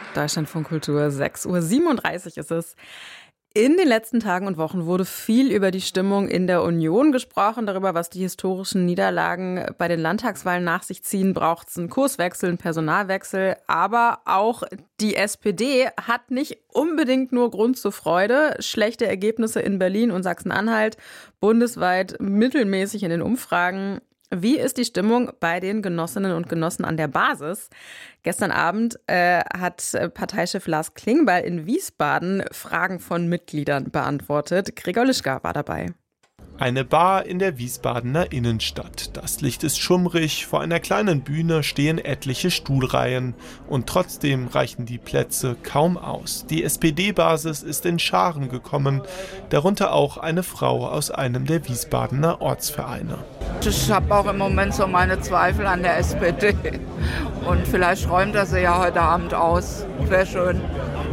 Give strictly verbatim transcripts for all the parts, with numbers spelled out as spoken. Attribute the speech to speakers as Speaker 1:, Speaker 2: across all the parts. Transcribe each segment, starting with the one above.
Speaker 1: Deutschlandfunk Kultur, sechs Uhr siebenunddreißig ist es. In den letzten Tagen und Wochen wurde viel über die Stimmung in der Union gesprochen, darüber, was die historischen Niederlagen bei den Landtagswahlen nach sich ziehen. Braucht es einen Kurswechsel, einen Personalwechsel, aber auch die S P D hat nicht unbedingt nur Grund zur Freude. Schlechte Ergebnisse in Berlin und Sachsen-Anhalt, bundesweit mittelmäßig in den Umfragen. Wie ist die Stimmung bei den Genossinnen und Genossen an der Basis? Gestern Abend äh, hat Parteichef Lars Klingbeil in Wiesbaden Fragen von Mitgliedern beantwortet. Gregor Lischka war dabei.
Speaker 2: Eine Bar in der Wiesbadener Innenstadt. Das Licht ist schummrig, vor einer kleinen Bühne stehen etliche Stuhlreihen und trotzdem reichen die Plätze kaum aus. Die S P D-Basis ist in Scharen gekommen, darunter auch eine Frau aus einem der Wiesbadener Ortsvereine.
Speaker 3: Ich habe auch im Moment so meine Zweifel an der S P D und vielleicht räumt er sie ja heute Abend aus. Wäre schön.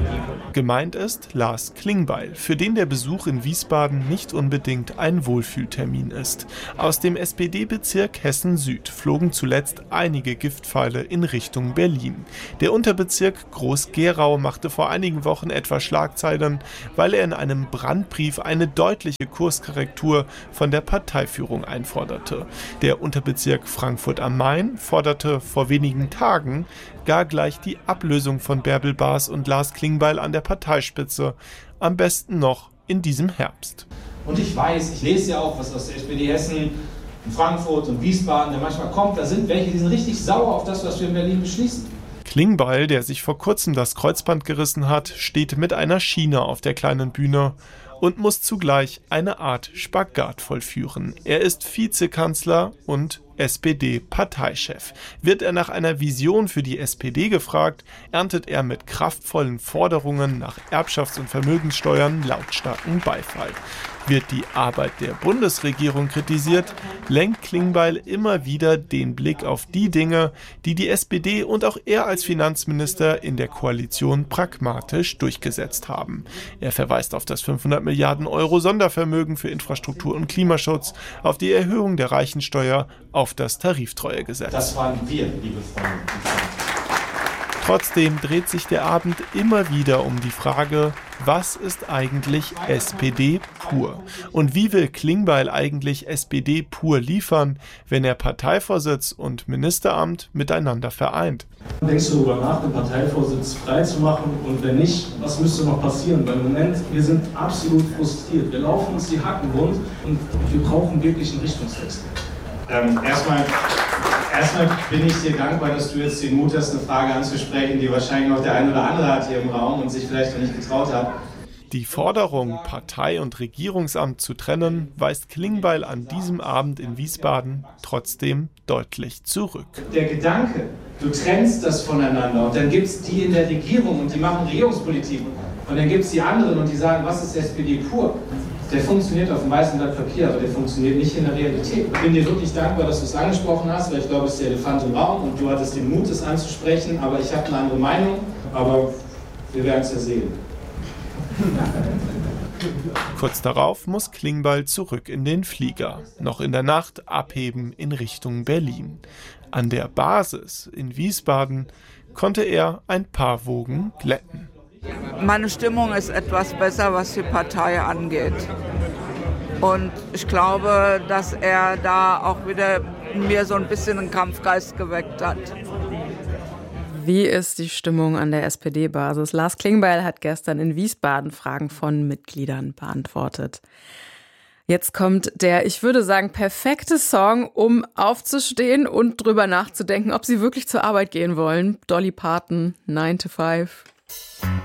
Speaker 2: Gemeint ist Lars Klingbeil, für den der Besuch in Wiesbaden nicht unbedingt ein Wohlfühltermin ist. Aus dem S P D-Bezirk Hessen-Süd flogen zuletzt einige Giftpfeile in Richtung Berlin. Der Unterbezirk Groß-Gerau machte vor einigen Wochen etwa Schlagzeilen, weil er in einem Brandbrief eine deutliche Kurskorrektur von der Parteiführung einforderte. Der Unterbezirk Frankfurt am Main forderte vor wenigen Tagen gar gleich die Ablösung von Bärbel Baas und Lars Klingbeil an der Parteispitze, am besten noch in diesem Herbst.
Speaker 4: Und ich weiß, ich lese ja auch, was aus der S P D Hessen, in Frankfurt und Wiesbaden da manchmal kommt, da sind welche, die sind richtig sauer auf das, was wir in Berlin beschließen.
Speaker 2: Klingbeil, der sich vor kurzem das Kreuzband gerissen hat, steht mit einer Schiene auf der kleinen Bühne und muss zugleich eine Art Spagat vollführen. Er ist Vizekanzler und S P D-Parteichef. Wird er nach einer Vision für die S P D gefragt, erntet er mit kraftvollen Forderungen nach Erbschafts- und Vermögenssteuern lautstarken Beifall. Wird die Arbeit der Bundesregierung kritisiert, lenkt Klingbeil immer wieder den Blick auf die Dinge, die die S P D und auch er als Finanzminister in der Koalition pragmatisch durchgesetzt haben. Er verweist auf das fünfhundert Milliarden Euro Sondervermögen für Infrastruktur und Klimaschutz, auf die Erhöhung der Reichensteuer, auf das Tariftreuegesetz.
Speaker 4: Das waren wir, liebe Freunde und Freunde.
Speaker 2: Trotzdem dreht sich der Abend immer wieder um die Frage, was ist eigentlich S P D pur? Und wie will Klingbeil eigentlich S P D pur liefern, wenn er Parteivorsitz und Ministeramt miteinander vereint?
Speaker 5: Denkst du darüber nach, den Parteivorsitz freizumachen? Und wenn nicht, was müsste noch passieren? Weil im Moment, wir sind absolut frustriert. Wir laufen uns die Hacken wund und wir brauchen wirklich einen Richtungswechsel.
Speaker 4: Ähm, erstmal, erstmal bin ich dir dankbar, dass du jetzt den Mut hast, eine Frage anzusprechen, die wahrscheinlich noch der ein oder andere hat hier im Raum und sich vielleicht noch nicht getraut hat.
Speaker 2: Die Forderung, Partei- und Regierungsamt zu trennen, weist Klingbeil an diesem Abend in Wiesbaden trotzdem deutlich zurück.
Speaker 4: Der Gedanke, du trennst das voneinander und dann gibt es die in der Regierung und die machen Regierungspolitik und dann gibt es die anderen und die sagen, was ist S P D pur? Der funktioniert auf dem weißen Blatt Papier, aber der funktioniert nicht in der Realität. Ich bin dir wirklich dankbar, dass du es angesprochen hast, weil ich glaube, es ist der Elefant im Raum und du hattest den Mut, es anzusprechen, aber ich habe eine andere Meinung, aber wir werden es ja sehen.
Speaker 2: Kurz darauf muss Klingbeil zurück in den Flieger, noch in der Nacht abheben in Richtung Berlin. An der Basis in Wiesbaden konnte er ein paar Wogen glätten.
Speaker 3: Meine Stimmung ist etwas besser, was die Partei angeht. Und ich glaube, dass er da auch wieder in mir so ein bisschen einen Kampfgeist geweckt hat.
Speaker 1: Wie ist die Stimmung an der S P D-Basis? Lars Klingbeil hat gestern in Wiesbaden Fragen von Mitgliedern beantwortet. Jetzt kommt der, ich würde sagen, perfekte Song, um aufzustehen und drüber nachzudenken, ob sie wirklich zur Arbeit gehen wollen. Dolly Parton, nine to five.